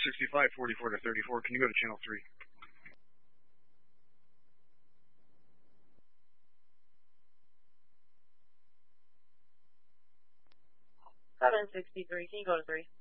765, 44 to 34. Can you go to channel 3? 763. Can you go to 3?